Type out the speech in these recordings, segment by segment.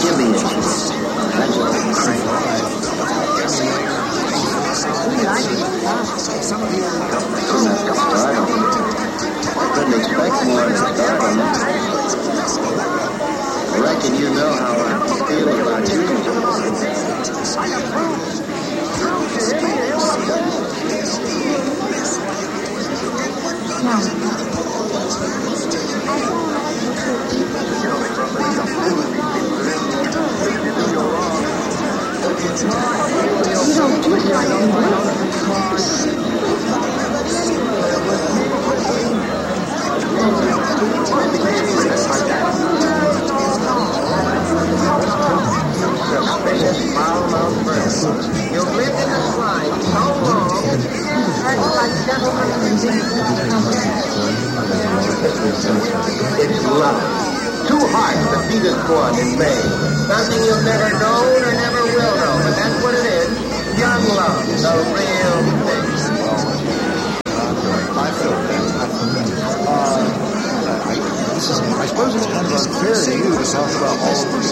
give me a kiss. I couldn't expect more than stardom. I reckon you know how I feel about you. You've lived in this life so long, like gentlemen and it's love. Two hearts that beat as one in May. Something you've never known or never will know, but that's what it is. Young love, the real thing. I feel that. I suppose it's kind of unfair to you to talk about all of this.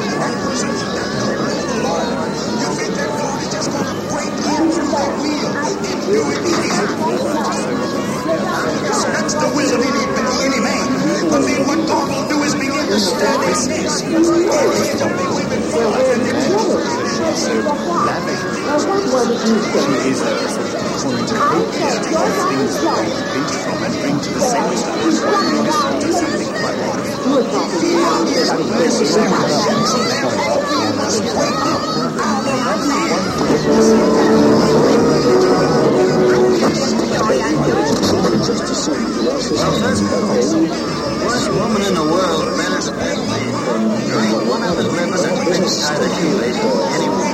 That's the will of any man. I mean, what God will do is begin to study. Worst woman in the world better than me. There ain't one of us living that couldn't tie the shoelace for anyone.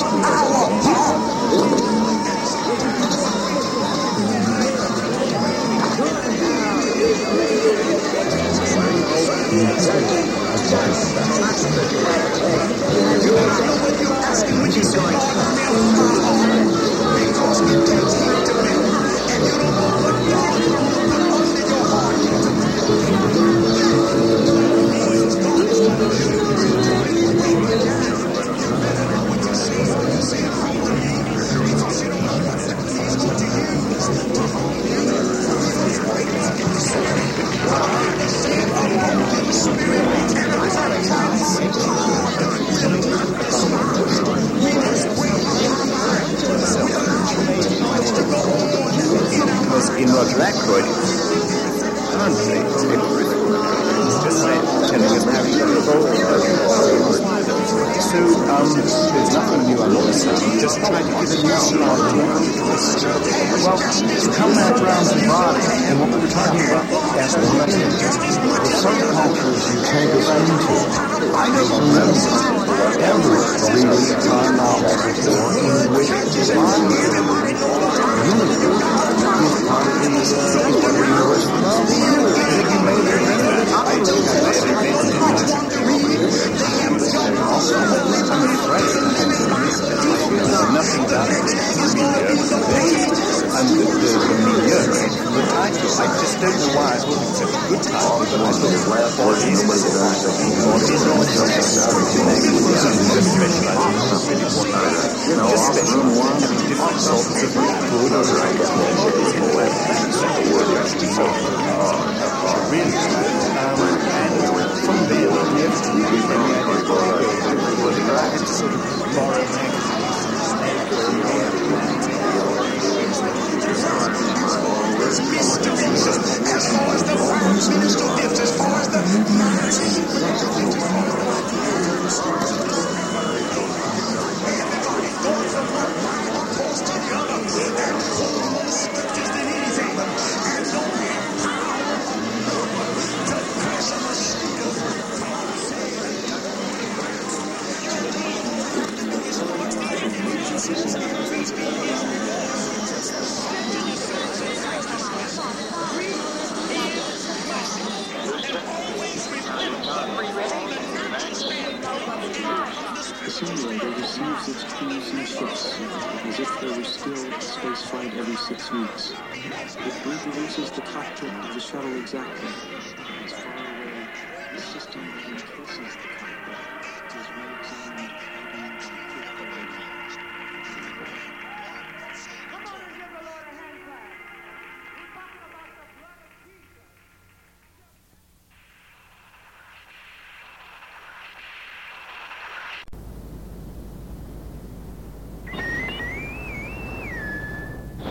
In Roger Ackroyd, currently, just like telling us how he got involved. So, there's nothing new under the sun, just trying to give a new slant. Well, to come back around to body, and what we were talking about as the subcultures you take us into. I don't remember ever reading a time novel before in which nothing about it. And the milieu, the title, I just don't know why I thought it was such a good title, but I thought it was just special, having different sorts of food, really, and from there, we have to sort of borrow as far as the fire's minister gift, as far as the The simulator receives its crews and ships as if there were still a space flight every 6 weeks. It reproduces the cockpit of the shuttle exactly. As far away, the system that encases the cockpit is re-examined.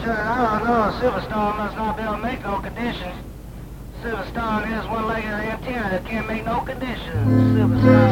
I don't know. Silverstone must not be able to make no conditions. Silverstone is one-legged antenna that can't make no conditions. Silverstone.